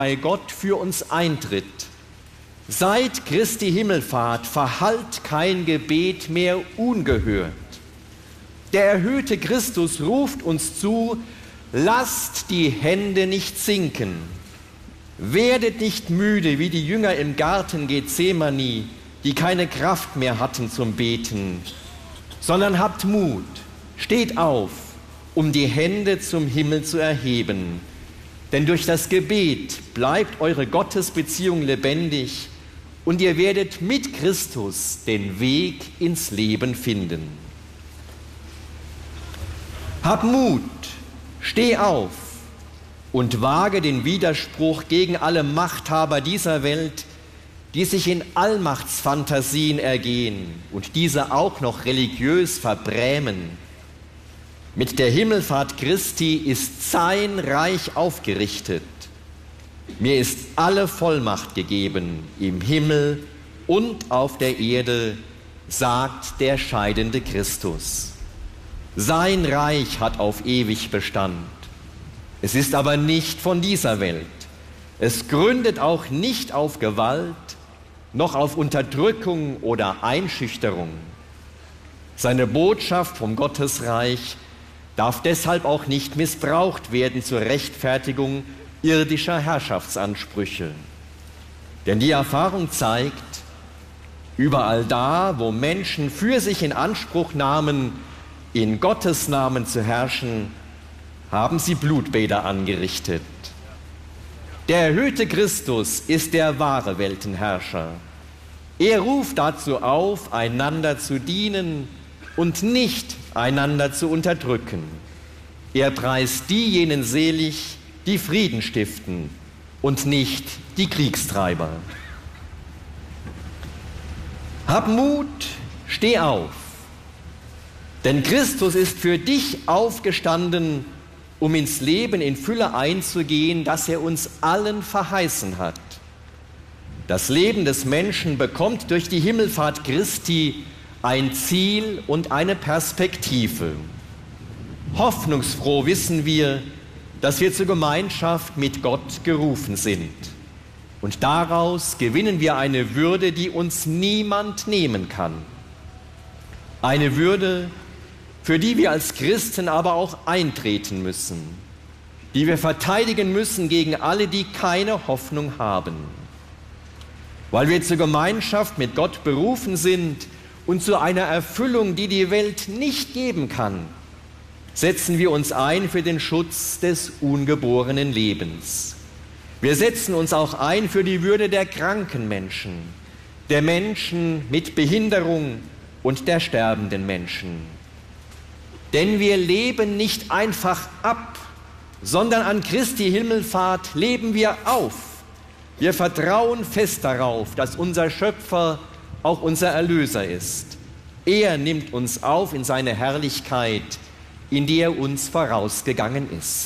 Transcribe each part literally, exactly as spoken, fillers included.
bei Gott für uns eintritt. Seit Christi Himmelfahrt verhallt kein Gebet mehr ungehört. Der erhöhte Christus ruft uns zu: Lasst die Hände nicht sinken. Werdet nicht müde wie die Jünger im Garten Gethsemane, die keine Kraft mehr hatten zum Beten, sondern habt Mut, steht auf, um die Hände zum Himmel zu erheben. Denn durch das Gebet bleibt eure Gottesbeziehung lebendig und ihr werdet mit Christus den Weg ins Leben finden. Hab Mut, steh auf und wage den Widerspruch gegen alle Machthaber dieser Welt, die sich in Allmachtsfantasien ergehen und diese auch noch religiös verbrämen. Mit der Himmelfahrt Christi ist sein Reich aufgerichtet. Mir ist alle Vollmacht gegeben im Himmel und auf der Erde, sagt der scheidende Christus. Sein Reich hat auf ewig Bestand. Es ist aber nicht von dieser Welt. Es gründet auch nicht auf Gewalt, noch auf Unterdrückung oder Einschüchterung. Seine Botschaft vom Gottesreich darf deshalb auch nicht missbraucht werden zur Rechtfertigung irdischer Herrschaftsansprüche. Denn die Erfahrung zeigt, überall da, wo Menschen für sich in Anspruch nahmen, in Gottes Namen zu herrschen, haben sie Blutbäder angerichtet. Der erhöhte Christus ist der wahre Weltenherrscher. Er ruft dazu auf, einander zu dienen und nicht einander zu unterdrücken. Er preist diejenigen selig, die Frieden stiften und nicht die Kriegstreiber. Hab Mut, steh auf, denn Christus ist für dich aufgestanden, um ins Leben in Fülle einzugehen, das er uns allen verheißen hat. Das Leben des Menschen bekommt durch die Himmelfahrt Christi ein Ziel und eine Perspektive. Hoffnungsfroh wissen wir, dass wir zur Gemeinschaft mit Gott gerufen sind. Und daraus gewinnen wir eine Würde, die uns niemand nehmen kann. Eine Würde, für die wir als Christen aber auch eintreten müssen, die wir verteidigen müssen gegen alle, die keine Hoffnung haben. Weil wir zur Gemeinschaft mit Gott berufen sind und zu einer Erfüllung, die die Welt nicht geben kann, setzen wir uns ein für den Schutz des ungeborenen Lebens. Wir setzen uns auch ein für die Würde der kranken Menschen, der Menschen mit Behinderung und der sterbenden Menschen. Denn wir leben nicht einfach ab, sondern an Christi Himmelfahrt leben wir auf. Wir vertrauen fest darauf, dass unser Schöpfer auch unser Erlöser ist. Er nimmt uns auf in seine Herrlichkeit, in die er uns vorausgegangen ist.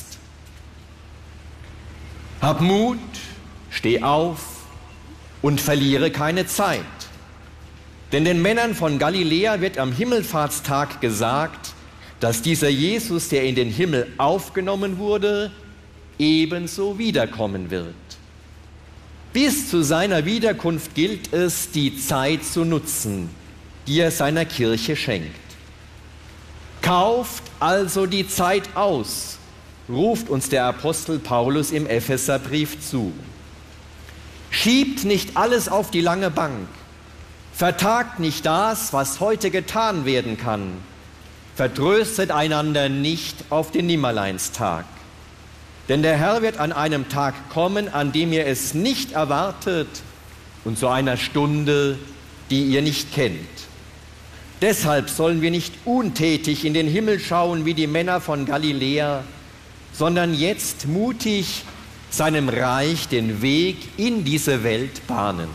Hab Mut, steh auf und verliere keine Zeit. Denn den Männern von Galiläa wird am Himmelfahrtstag gesagt, dass dieser Jesus, der in den Himmel aufgenommen wurde, ebenso wiederkommen wird. Bis zu seiner Wiederkunft gilt es, die Zeit zu nutzen, die er seiner Kirche schenkt. Kauft also die Zeit aus, ruft uns der Apostel Paulus im Epheserbrief zu. Schiebt nicht alles auf die lange Bank, vertagt nicht das, was heute getan werden kann, vertröstet einander nicht auf den Nimmerleinstag. Denn der Herr wird an einem Tag kommen, an dem ihr es nicht erwartet und zu einer Stunde, die ihr nicht kennt. Deshalb sollen wir nicht untätig in den Himmel schauen wie die Männer von Galiläa, sondern jetzt mutig seinem Reich den Weg in diese Welt bahnen.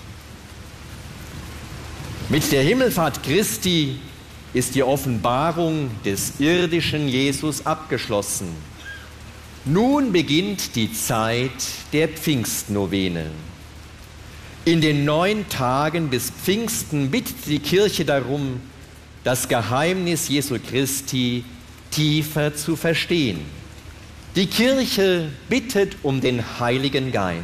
Mit der Himmelfahrt Christi ist die Offenbarung des irdischen Jesus abgeschlossen. Nun beginnt die Zeit der Pfingstnovene. In den neun Tagen bis Pfingsten bittet die Kirche darum, das Geheimnis Jesu Christi tiefer zu verstehen. Die Kirche bittet um den Heiligen Geist.